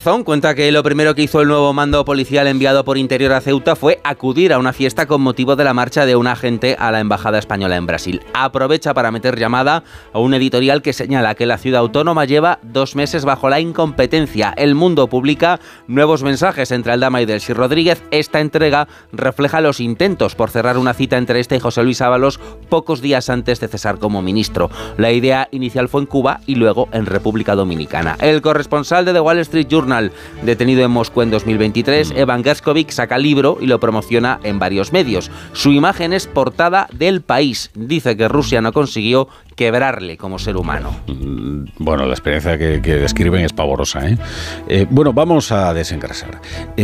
Cuenta que lo primero que hizo el nuevo mando policial enviado por Interior a Ceuta fue acudir a una fiesta con motivo de la marcha de un agente a la Embajada Española en Brasil. Aprovecha para meter llamada a un editorial que señala que la ciudad autónoma lleva 2 meses bajo la incompetencia. El Mundo publica nuevos mensajes entre Aldama y Delcy Rodríguez. Esta entrega refleja los intentos por cerrar una cita entre este y José Luis Ábalos pocos días antes de cesar como ministro. La idea inicial fue en Cuba y luego en República Dominicana. El corresponsal de The Wall Street Journal, detenido en Moscú en 2023, Evan Gershkovich, saca libro y lo promociona en varios medios. Su imagen es portada del País. Dice que Rusia no consiguió quebrarle como ser humano. Bueno, la experiencia que describen es pavorosa, ¿eh? Bueno, vamos a desengrasar.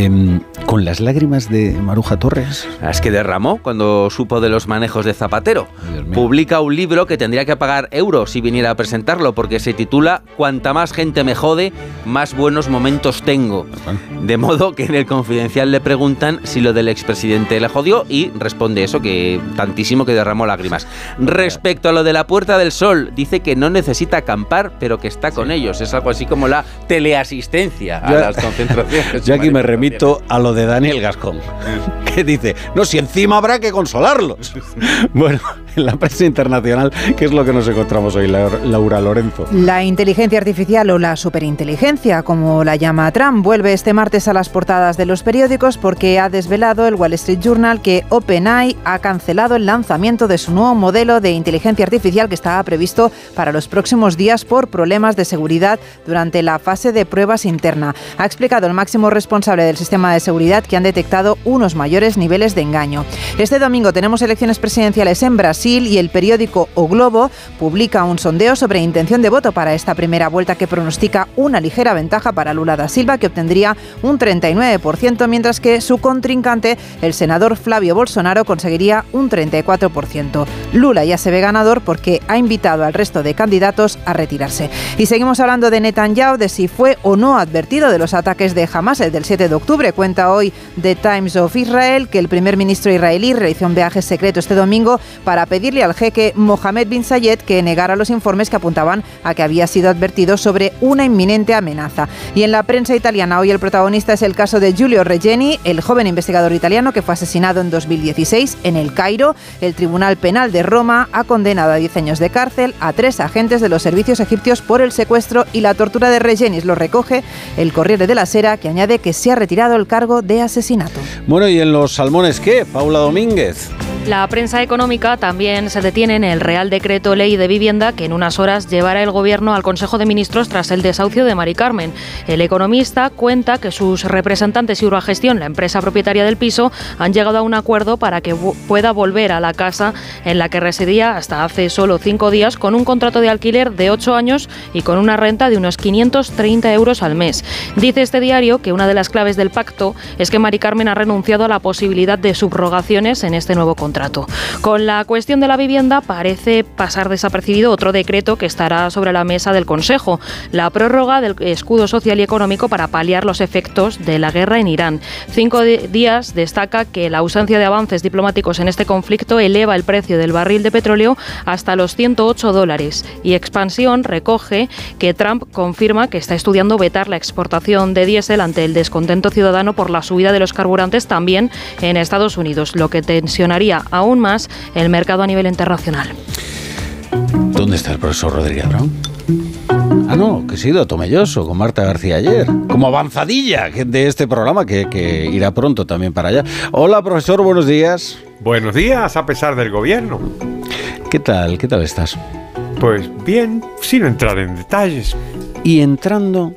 Con las lágrimas de Maruja Torres. Es que derramó cuando supo de los manejos de Zapatero. Publica un libro que tendría que pagar euros si viniera a presentarlo, porque se titula Cuanta más gente me jode, más buenos momentos tengo. De modo que en el Confidencial le preguntan si lo del expresidente le jodió y responde eso, que tantísimo que derramó lágrimas. Respecto a lo de la Puerta del Sol, dice que no necesita acampar, pero que está con ellos. Es algo así como la teleasistencia a las concentraciones. Yo aquí me remito a lo de Daniel Gascón, que dice, no, si encima habrá que consolarlos. Bueno, en la prensa internacional, ¿qué es lo que nos encontramos hoy, Laura Lorenzo? La inteligencia artificial o la superinteligencia, como la llama Trump, vuelve este martes a las portadas de los periódicos porque ha desvelado el Wall Street Journal que OpenAI ha cancelado el lanzamiento de su nuevo modelo de inteligencia artificial que estaba previsto para los próximos días por problemas de seguridad durante la fase de pruebas interna. Ha explicado el máximo responsable del sistema de seguridad que han detectado unos mayores niveles de engaño. Este domingo tenemos elecciones presidenciales en Brasil y el periódico O Globo publica un sondeo sobre intención de voto para esta primera vuelta que pronostica una ligera ventaja para Lula da Silva, que obtendría un 39%, mientras que su contrincante, el senador Flavio Bolsonaro, conseguiría un 34%. Lula ya se ve ganador porque ha invitado al resto de candidatos a retirarse. Y seguimos hablando de Netanyahu, de si fue o no advertido de los ataques de Hamas el del 7 de octubre. Cuenta hoy The Times of Israel que el primer ministro israelí realizó un viaje secreto este domingo para pedirle al jeque Mohammed bin Zayed que negara los informes que apuntaban a que había sido advertido sobre una inminente amenaza. Y en la prensa italiana hoy el protagonista es el caso de Giulio Regeni, el joven investigador italiano que fue asesinado en 2016 en El Cairo. El Tribunal Penal de Roma ha condenado a 10 años de cárcel a 3 agentes de los servicios egipcios por el secuestro y la tortura de Regeni. Lo recoge el Corriere della Sera, que añade que se ha retirado el cargo de asesinato. Bueno, ¿y en los salmones qué? Paula Domínguez. La prensa económica también se detiene en el Real Decreto Ley de Vivienda que en unas horas llevará el Gobierno al Consejo de Ministros tras el desahucio de Mari Carmen. El Economista cuenta que sus representantes y Urbanigestión, la empresa propietaria del piso, han llegado a un acuerdo para que pueda volver a la casa en la que residía hasta hace solo 5 días con un contrato de alquiler de 8 años y con una renta de unos 530 euros al mes. Dice este diario que una de las claves del pacto es que Mari Carmen ha renunciado a la posibilidad de subrogaciones en este nuevo contrato. Con la cuestión de la vivienda parece pasar desapercibido otro decreto que estará sobre la mesa del Consejo, la prórroga del escudo social y económico para paliar los efectos de la guerra en Irán. 5 días destaca que la ausencia de avances diplomáticos en este conflicto eleva el precio del barril de petróleo hasta los $108. Y Expansión recoge que Trump confirma que está estudiando vetar la exportación de diésel ante el descontento ciudadano por la subida de los carburantes también en Estados Unidos, lo que tensionaría aún más el mercado a nivel internacional. ¿Dónde está el profesor Rodríguez Brown? Ah, no, que se ha ido a Tomelloso con Marta García ayer, como avanzadilla de este programa que irá pronto también para allá. Hola, profesor, buenos días. Buenos días, a pesar del gobierno. ¿Qué tal estás? Pues bien, sin entrar en detalles. ¿Y entrando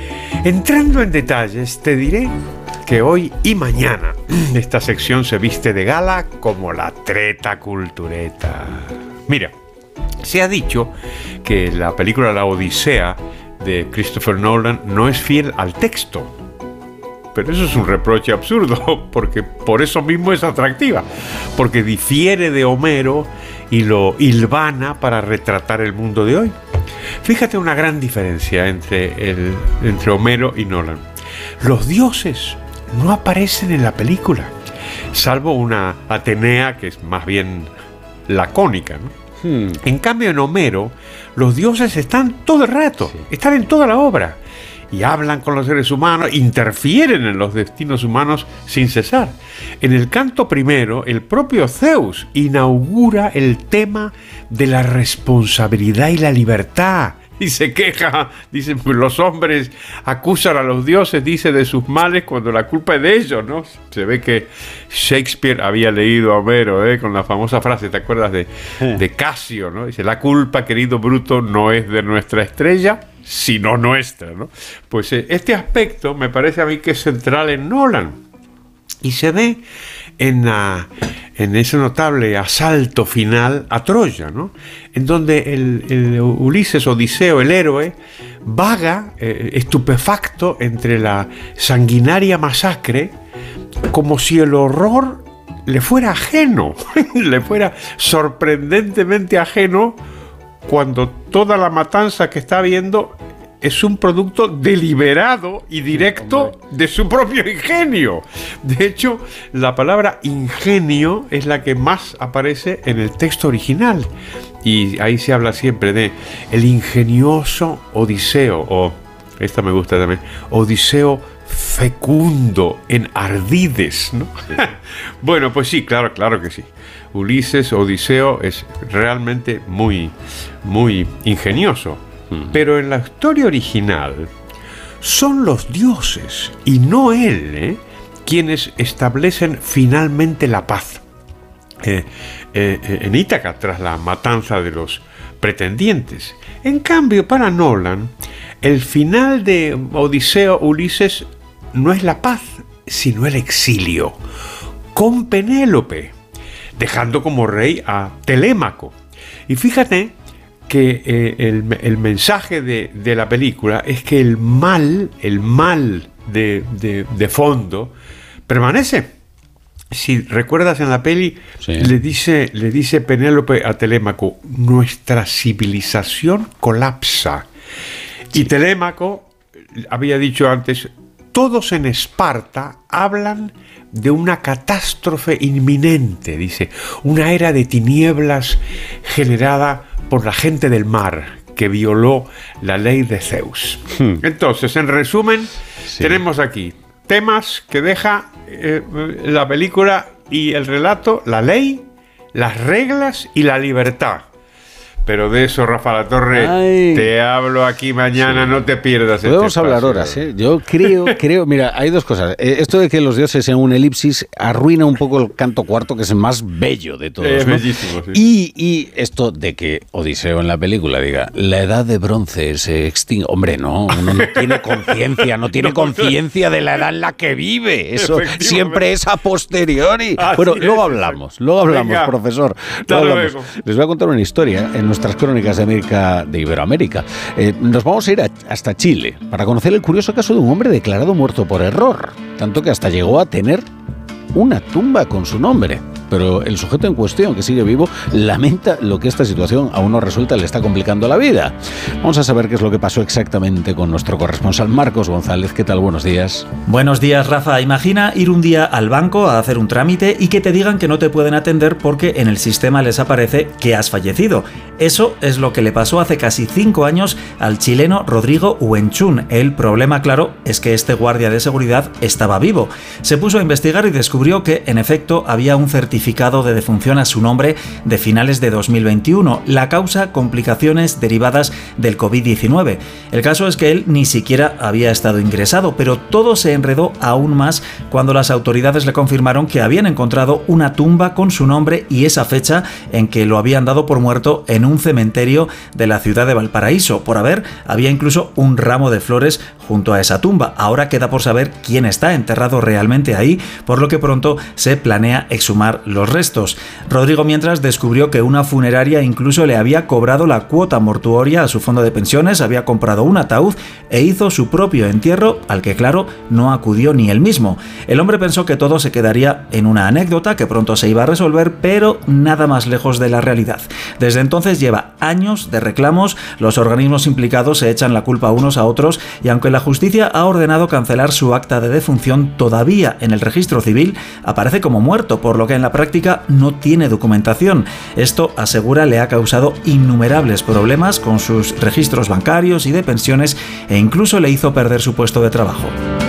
en detalles, te diré que hoy y mañana esta sección se viste de gala como la treta cultureta. Mira, se ha dicho que la película La Odisea de Christopher Nolan no es fiel al texto. Pero eso es un reproche absurdo, porque por eso mismo es atractiva, porque difiere de Homero y lo hilvana para retratar el mundo de hoy. Fíjate una gran diferencia entre Homero y Nolan. Los dioses no aparecen en la película, salvo una Atenea que es más bien lacónica, ¿no? En cambio, en Homero, los dioses están todo el rato, están en toda la obra. y hablan con los seres humanos, interfieren en los destinos humanos sin cesar. En el canto primero, el propio Zeus inaugura el tema de la responsabilidad y la libertad. Y se queja, dice, los hombres acusan a los dioses, dice, de sus males cuando la culpa es de ellos, ¿no? Se ve que Shakespeare había leído a Homero, con la famosa frase, ¿te acuerdas de Casio, ¿no? Dice, la culpa, querido Bruto, no es de nuestra estrella, sino nuestra, ¿no? Pues este aspecto me parece a mí que es central en Nolan. Y se ve en ese notable asalto final a Troya, ¿no? En donde el Ulises, Odiseo, el héroe, vaga estupefacto entre la sanguinaria masacre, como si el horror le fuera ajeno, le fuera sorprendentemente ajeno, cuando toda la matanza que está viendo es un producto deliberado y directo de su propio ingenio. De hecho, la palabra ingenio es la que más aparece en el texto original. Y ahí se habla siempre de el ingenioso Odiseo, o esta me gusta también, Odiseo fecundo en ardides, ¿no? Sí. Bueno, pues sí, claro que sí. Ulises, Odiseo es realmente muy, muy ingenioso. Pero en la historia original son los dioses y no él quienes establecen finalmente la paz. En Ítaca, tras la matanza de los pretendientes. En cambio, para Nolan, el final de Odiseo Ulises no es la paz, sino el exilio, con Penélope, dejando como rey a Telémaco. Y fíjate que el mensaje de la película es que el mal de fondo permanece. Si recuerdas en la peli, sí, le dice Penélope a Telémaco, nuestra civilización colapsa. Sí. Y Telémaco había dicho antes, todos en Esparta hablan de una catástrofe inminente, dice, una era de tinieblas generada por la gente del mar que violó la ley de Zeus. Entonces, en resumen, sí, tenemos aquí temas que deja la película y el relato, la ley, las reglas y la libertad. Pero de eso, Rafa La Torre, te hablo aquí mañana, sí, no te pierdas. Podemos hablar horas, ¿eh? Yo creo, mira, hay dos cosas. Esto de que los dioses sean un elipsis arruina un poco el canto cuarto, que es el más bello de todos, ¿no? Bellísimo, sí. Y esto de que Odiseo en la película diga, la edad de bronce se extingue. Hombre, no, uno no tiene conciencia, no tiene conciencia de la edad en la que vive. Eso siempre es a posteriori. Bueno, luego hablamos, venga, profesor. Luego hablamos. Les voy a contar una historia en nuestras crónicas de Iberoamérica. Nos vamos a ir hasta Chile para conocer el curioso caso de un hombre declarado muerto por error, tanto que hasta llegó a tener una tumba con su nombre. Pero el sujeto en cuestión, que sigue vivo, lamenta lo que esta situación aún no resuelta le está complicando la vida. Vamos a saber qué es lo que pasó exactamente con nuestro corresponsal Marcos González. ¿Qué tal? Buenos días. Buenos días, Rafa. Imagina ir un día al banco a hacer un trámite y que te digan que no te pueden atender porque en el sistema les aparece que has fallecido. Eso es lo que le pasó hace casi 5 años al chileno Rodrigo Huenchún. El problema, claro, es que este guardia de seguridad estaba vivo. Se puso a investigar y descubrió que, en efecto, había un certificado de defunción a su nombre de finales de 2021. La causa, complicaciones derivadas del COVID-19. El caso es que él ni siquiera había estado ingresado, pero todo se enredó aún más cuando las autoridades le confirmaron que habían encontrado una tumba con su nombre y esa fecha en que lo habían dado por muerto en un cementerio de la ciudad de Valparaíso. Por haber, había incluso un ramo de flores junto a esa tumba. Ahora queda por saber quién está enterrado realmente ahí, por lo que pronto se planea exhumar los restos. Rodrigo, mientras, descubrió que una funeraria incluso le había cobrado la cuota mortuoria a su fondo de pensiones, había comprado un ataúd e hizo su propio entierro, al que, claro, no acudió ni él mismo. El hombre pensó que todo se quedaría en una anécdota que pronto se iba a resolver, pero nada más lejos de la realidad. Desde entonces lleva años de reclamos, los organismos implicados se echan la culpa unos a otros y aunque la justicia ha ordenado cancelar su acta de defunción. Todavía en el registro civil aparece como muerto, por lo que en la práctica no tiene documentación. Esto, asegura, le ha causado innumerables problemas con sus registros bancarios y de pensiones e incluso le hizo perder su puesto de trabajo.